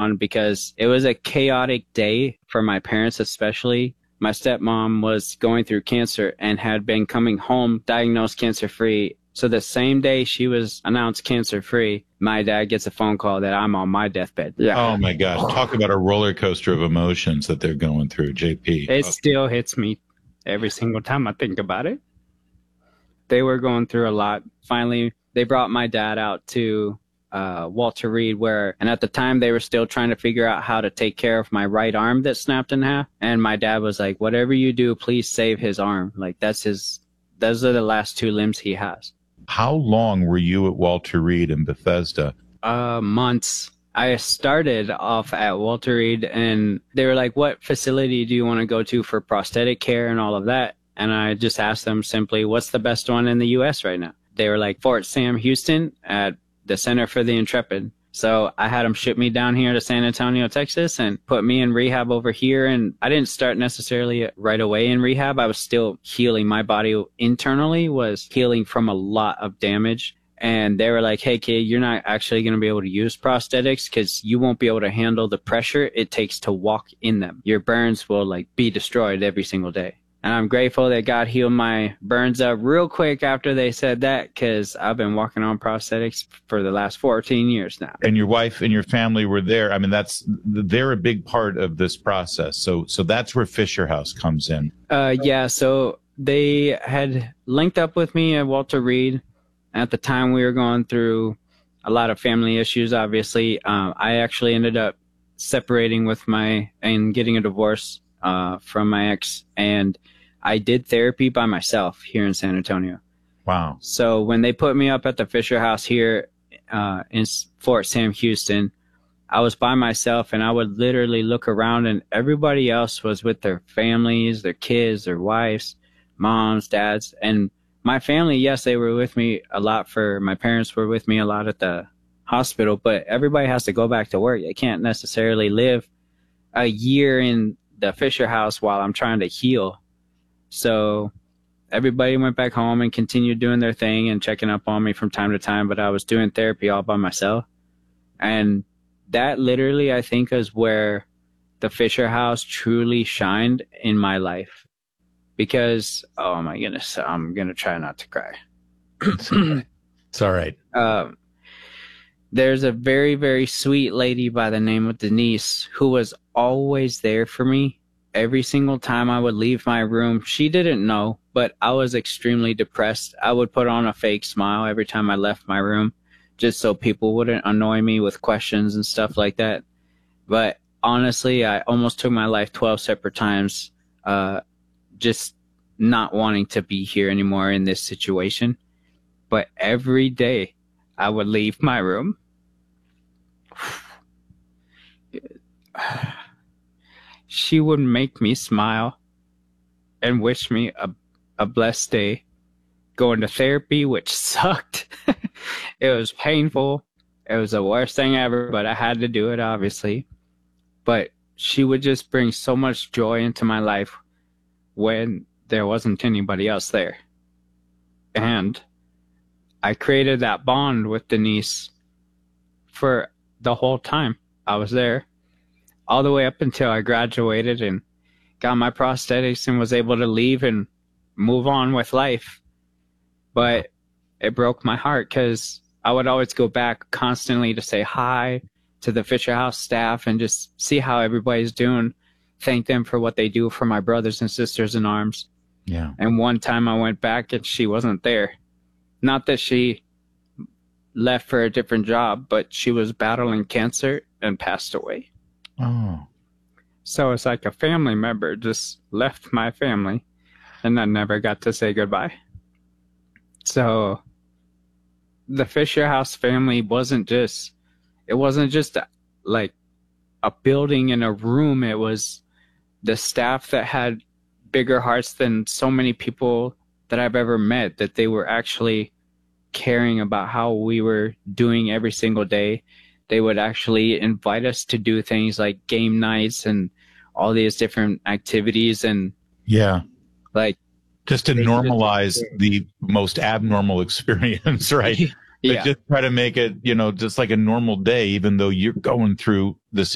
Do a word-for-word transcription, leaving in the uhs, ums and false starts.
on because it was a chaotic day for my parents, especially. My stepmom was going through cancer and had been coming home diagnosed cancer-free. So the same day she was announced cancer-free, my dad gets a phone call that I'm on my deathbed. Yeah. Oh, my gosh. Talk about a roller coaster of emotions that they're going through, J P. It okay. still hits me every single time I think about it. They were going through a lot. Finally, they brought my dad out to uh, Walter Reed, where, and at the time they were still trying to figure out how to take care of my right arm that snapped in half. And my dad was like, whatever you do, please save his arm. Like that's his, those are the last two limbs he has. How long were you at Walter Reed in Bethesda? Uh, months. I started off at Walter Reed and they were like, what facility do you want to go to for prosthetic care and all of that? And I just asked them simply, what's the best one in the U S right now? They were like, Fort Sam Houston at the Center for the Intrepid. So I had them ship me down here to San Antonio, Texas, and put me in rehab over here. And I didn't start necessarily right away in rehab. I was still healing. My body internally was healing from a lot of damage. And they were like, hey, kid, you're not actually going to be able to use prosthetics because you won't be able to handle the pressure it takes to walk in them. Your burns will like be destroyed every single day. And I'm grateful that God healed my burns up real quick after they said that because I've been walking on prosthetics for the last fourteen years now. And your wife and your family were there. I mean, that's they're a big part of this process. So so that's where Fisher House comes in. Uh, yeah, so they had linked up with me at Walter Reed. At the time, we were going through a lot of family issues, obviously. Um, I actually ended up separating with my and getting a divorce uh, from my ex. And I did therapy by myself here in San Antonio. Wow. So when they put me up at the Fisher House here uh, in Fort Sam Houston, I was by myself and I would literally look around and everybody else was with their families, their kids, their wives, moms, dads. And my family, yes, they were with me a lot for, my parents were with me a lot at the hospital, but everybody has to go back to work. They can't necessarily live a year in the Fisher House while I'm trying to heal. So everybody went back home and continued doing their thing and checking up on me from time to time, but I was doing therapy all by myself. And that literally, I think, is where the Fisher House truly shined in my life. Because, oh my goodness, I'm going to try not to cry. It's all right. Um, there's a very, very sweet lady by the name of Denise who was always there for me. Every single time I would leave my room, she didn't know, but I was extremely depressed. I would put on a fake smile every time I left my room, just so people wouldn't annoy me with questions and stuff like that. But honestly, I almost took my life twelve separate times, uh, just not wanting to be here anymore in this situation. But every day I would leave my room. She would make me smile and wish me a, a blessed day. Going to therapy, which sucked. It was painful. It was the worst thing ever, but I had to do it, obviously. But she would just bring so much joy into my life when there wasn't anybody else there. And I created that bond with Denise for the whole time I was there. All the way up until I graduated and got my prosthetics and was able to leave and move on with life. But it broke my heart because I would always go back constantly to say hi to the Fisher House staff and just see how everybody's doing. Thank them for what they do for my brothers and sisters in arms. Yeah. And one time I went back and she wasn't there. Not that she left for a different job, but she was battling cancer and passed away. Oh. So it's like a family member just left my family and I never got to say goodbye. So the Fisher House family wasn't just, it wasn't just a, like a building and a room. It was the staff that had bigger hearts than so many people that I've ever met, that they were actually caring about how we were doing every single day. They would actually invite us to do things like game nights and all these different activities. And yeah, like just to normalize the most abnormal experience, right? Yeah. But just try to make it, you know, just like a normal day, even though you're going through this